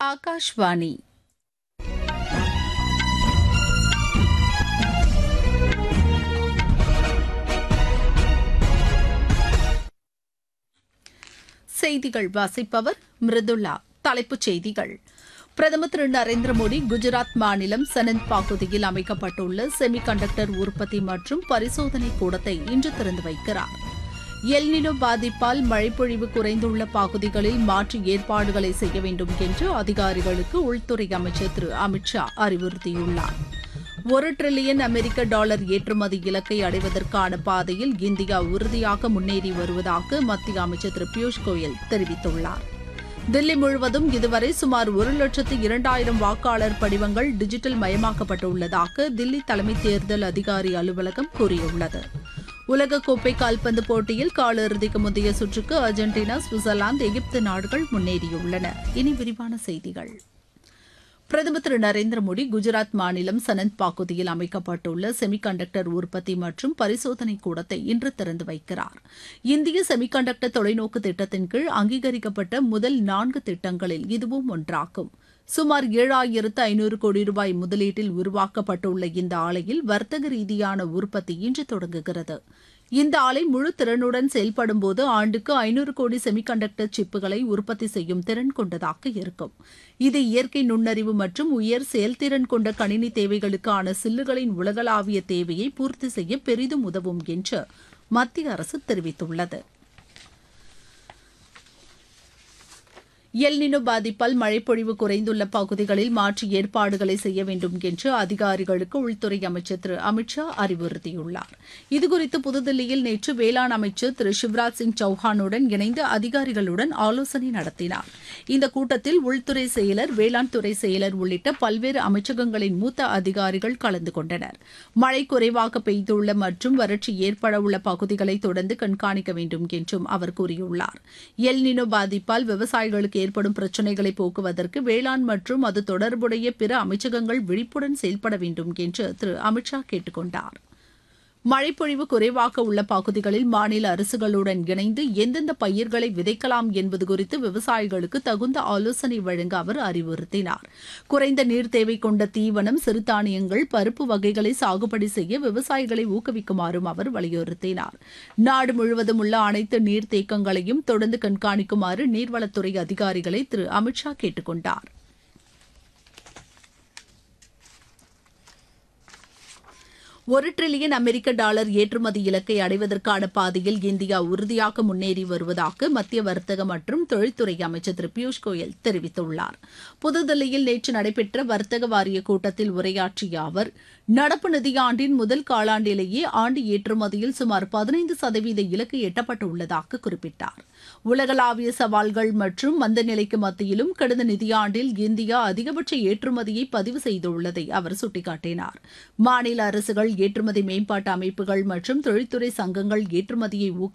ஆகாஷ்வாணி செய்திகள் வாசிப்பவர் மிருதுளா. தலைப்புச் செய்திகள்: பிரதமர் திரு நரேந்திர மோடி குஜராத் மாநிலம் சனந்த் பகுதியில் அமைக்கப்பட்டுள்ள செமி கண்டக்டர் உற்பத்தி மற்றும் பரிசோதனை கூடத்தை இன்று திறந்து வைக்கிறார். எல்னினோ பாதிப்பால் மழைப்பொழிவு குறைந்துள்ள பகுதிகளில் மாற்று ஏற்பாடுகளை செய்ய வேண்டும் என்று அதிகாரிகளுக்கு உள்துறை அமைச்சர் திரு அமித் ஷா அறிவுறுத்தியுள்ளார். $1 டிரில்லியன் அமெரிக்க டாலர் ஏற்றுமதி இலக்கை அடைவதற்கான பாதையில் இந்தியா உறுதியாக முன்னேறி வருவதாக மத்திய அமைச்சர் திரு பியூஷ் கோயல் தெரிவித்துள்ளார். தில்லி முழுவதும் இதுவரை சுமார் 1,02,000 வாக்காளர் படிவங்கள் டிஜிட்டல் மயமாக்கப்பட்டுள்ளதாக தில்லி தலைமை தேர்தல் அதிகாரி அலுவலகம் கூறியுள்ளது. உலகக்கோப்பை கால்பந்து போட்டியில் காலிறுதிக்கு முந்தைய சுற்றுக்கு அர்ஜென்டினா, சுவிட்சர்லாந்து, எகிப்து நாடுகள் முன்னேறியுள்ளன. இனி விரிவான செய்திகள். பிரதமர் திரு நரேந்திர மோடி குஜராத் மாநிலம் சனந்த் பகுதியில் அமைக்கப்பட்டுள்ள செமி கண்டக்டர் உற்பத்தி மற்றும் பரிசோதனை கூடத்தை இன்று திறந்து வைக்கிறார். இந்திய செமி கண்டக்டர் தொலைநோக்கு திட்டத்தின் கீழ் அங்கீகரிக்கப்பட்ட முதல் 4 திட்டங்களில் இதுவும் ஒன்றாகும். சுமார் 7,500 கோடி ரூபாய் முதலீட்டில் உருவாக்கப்பட்டுள்ள இந்த ஆலையில் வர்த்தக ரீதியான உற்பத்தி இன்று தொடங்குகிறது. இந்த ஆலை முழு திறனுடன் செயல்படும்போது ஆண்டுக்கு 500 கோடி செமி கண்டக்டர் சிப்புகளை உற்பத்தி செய்யும் திறன் கொண்டதாக இருக்கும். இது இயற்கை நுண்ணறிவு மற்றும் உயர் செயல்திறன் கொண்ட கணினி தேவைகளுக்கான சில்லுகளின் உலகளாவிய தேவையை பூர்த்தி செய்ய பெரிதும் உதவும் என்று மத்திய அரசு தெரிவித்துள்ளது. எல்னினோ பாதிப்பால் மழைப்பொழிவு குறைந்துள்ள பகுதிகளில் மாற்று ஏற்பாடுகளை செய்ய வேண்டும் என்று அதிகாரிகளுக்கு உள்துறை அமைச்சர் திரு அமித் ஷா அறிவுறுத்தியுள்ளார். இதுகுறித்து புதுதில்லியில் நேற்று வேளாண் அமைச்சர் திரு சிவராஜ் சிங் சௌஹானுடன் இணைந்து அதிகாரிகளுடன் ஆலோசனை நடத்தினார். இந்த கூட்டத்தில் உள்துறை செயலர், வேளாண் துறை செயலர் உள்ளிட்ட பல்வேறு அமைச்சகங்களின் மூத்த அதிகாரிகள் கலந்து கொண்டனர். மழை குறைவாக பெய்துள்ள மற்றும் வறட்சி ஏற்படவுள்ள பகுதிகளை தொடர்ந்து கண்காணிக்க வேண்டும் என்றும் அவர் கூறியுள்ளார். எல்னினோ பாதிப்பால் விவசாயிகளுக்கு ஏற்படும் பிரச்சினைகளை போக்குவதற்கு வேளாண் மற்றும் அது தொடர்புடைய பிற அமைச்சகங்கள் விழிப்புடன் செயல்பட வேண்டும் என்று திரு அமித் ஷா கேட்டுக் கொண்டார். மழைப்பொழிவு குறைவாக உள்ள பகுதிகளில் மாநில அரசுகளுடன் இணைந்து எந்தெந்த பயிர்களை விதைக்கலாம் என்பது குறித்து விவசாயிகளுக்கு தகுந்த ஆலோசனை வழங்க அவர் அறிவுறுத்தினார். குறைந்த நீர் தேவை கொண்ட தீவனம், சிறுதானியங்கள், பருப்பு வகைகளை சாகுபடி செய்ய விவசாயிகளை ஊக்குவிக்குமாறும் அவர் வலியுறுத்தினார். நாடு முழுவதும் உள்ள அனைத்து நீர்த்தேக்கங்களையும் தொடர்ந்து கண்காணிக்குமாறு நீர்வளத்துறை அதிகாரிகளை திரு அமித் ஷா கேட்டுக் கொண்டார். $1 டிரில்லியன் அமெரிக்க டாலர் ஏற்றுமதி இலக்கை அடைவதற்கான பாதையில் இந்தியா உறுதியாக முன்னேறி வருவதாக மத்திய வர்த்தக மற்றும் தொழில்துறை அமைச்சர் திரு பியூஷ் கோயல் தெரிவித்துள்ளார். புதுதில்லியில் நேற்று நடைபெற்ற வர்த்தக வாரிய கூட்டத்தில் உரையாற்றிய அவர், நடப்பு நிதியாண்டின் முதல் காலாண்டிலேயே ஆண்டு ஏற்றுமதியில் சுமார் 15% இலக்கு எட்டப்பட்டுள்ளதாக குறிப்பிட்டார். உலகளாவிய சவால்கள் மற்றும் மந்த நிலைக்கு மத்தியிலும் கடந்த நிதியாண்டில் இந்தியா அதிகபட்ச ஏற்றுமதியை பதிவு செய்துள்ளதை அவர் சுட்டிக்காட்டினார். மாநில அரசுகள், ஏற்றுமதி மேம்பாட்டு அமைப்புகள் மற்றும் தொழில்துறை சங்கங்கள் ஏற்றுமதியை